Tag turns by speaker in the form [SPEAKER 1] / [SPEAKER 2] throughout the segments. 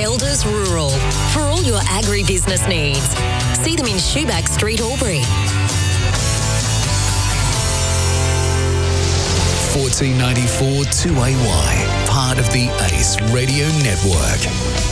[SPEAKER 1] Elders Rural. For all your agribusiness needs. See them in Shoeback Street, Albury.
[SPEAKER 2] 1494 2AY, part of the ACE Radio Network.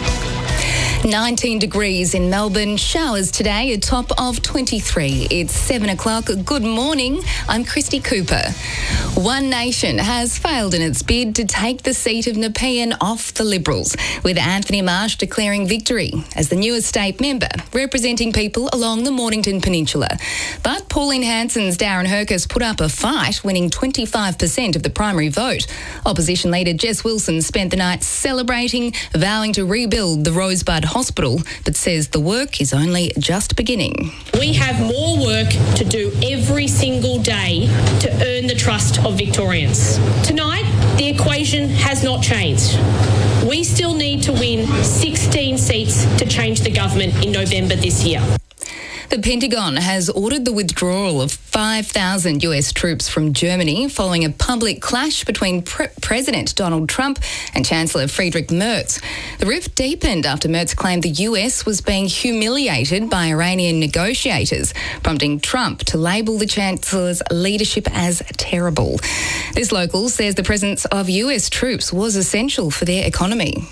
[SPEAKER 3] 19 degrees in Melbourne, showers today, a top of 23. It's 7 o'clock. Good morning, I'm Christy Cooper. One Nation has failed in its bid to take the seat of Nepean off the Liberals, with Anthony Marsh declaring victory as the newest state member, representing people along the Mornington Peninsula. But Pauline Hanson's Darren Hercus put up a fight, winning 25% of the primary vote. Opposition leader Jess Wilson spent the night celebrating, vowing to rebuild the Rosebud Hospital, but says the work is only just beginning.
[SPEAKER 4] We have more work to do every single day to earn the trust of Victorians. Tonight, the equation has not changed. We still need to win 16 seats to change the government in November this year.
[SPEAKER 3] The Pentagon has ordered the withdrawal of 5,000 US troops from Germany following a public clash between President Donald Trump and Chancellor Friedrich Merz. The rift deepened after Merz claimed the US was being humiliated by Iranian negotiators, prompting Trump to label the Chancellor's leadership as terrible. This local says the presence of US troops was essential for their economy.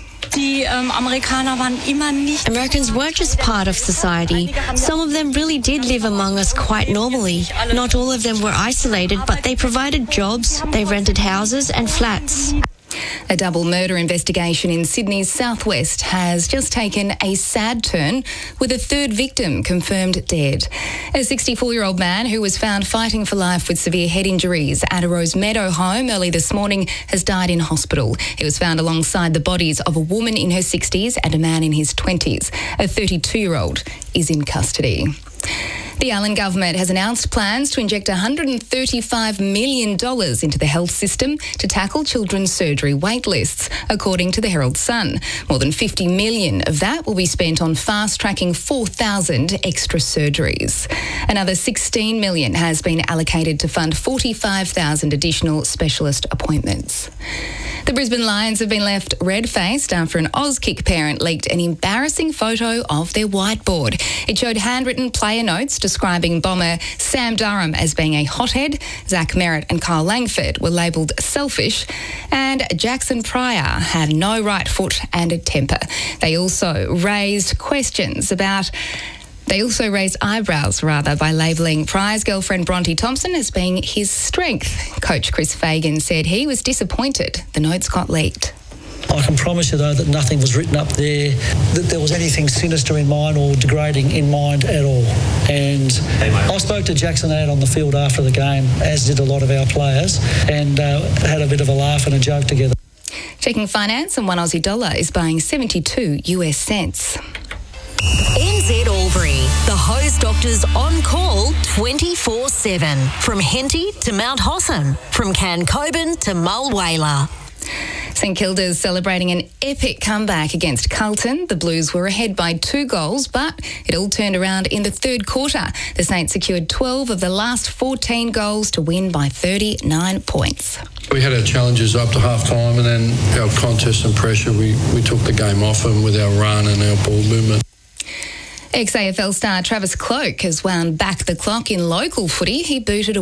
[SPEAKER 5] Americans weren't just part of society. Some of them really did live among us quite normally. Not all of them were isolated, but they provided jobs, they rented houses and flats.
[SPEAKER 3] A double murder investigation in Sydney's southwest has just taken a sad turn, with a third victim confirmed dead. A 64-year-old man who was found fighting for life with severe head injuries at a Rosemeadow home early this morning has died in hospital. He was found alongside the bodies of a woman in her 60s and a man in his 20s. A 32-year-old is in custody. The Allen government has announced plans to inject $135 million into the health system to tackle children's surgery wait lists, according to the Herald Sun. More than $50 million of that will be spent on fast-tracking 4,000 extra surgeries. Another $16 million has been allocated to fund 45,000 additional specialist appointments. The Brisbane Lions have been left red-faced after an Auskick parent leaked an embarrassing photo of their whiteboard. It showed handwritten player notes describing bomber Sam Durham as being a hothead. Zach Merritt and Kyle Langford were labelled selfish, and Jackson Pryor had no right foot and a temper. They also raised eyebrows by labelling Pryor's girlfriend Bronte Thompson as being his strength. Coach Chris Fagan said he was disappointed the notes got leaked.
[SPEAKER 6] I can promise you, though, that nothing was written up there, that there was anything sinister in mind or degrading in mind at all. And I spoke to Jackson out on the field after the game, as did a lot of our players, and had a bit of a laugh and a joke together.
[SPEAKER 3] Checking finance, and $1 Aussie is buying 72 US cents.
[SPEAKER 1] NZ Albury, the hose doctors on call 24/7. From Henty to Mount Hossam, from Cancoban to Mulwala.
[SPEAKER 3] St Kilda's celebrating an epic comeback against Carlton. The Blues were ahead by 2 goals, but it all turned around in the third quarter. The Saints secured 12 of the last 14 goals to win by 39 points.
[SPEAKER 7] We had our challenges up to half-time, and then our contest and pressure, we took the game off them with our run and our ball movement.
[SPEAKER 3] Ex-AFL star Travis Cloke has wound back the clock in local footy. He booted a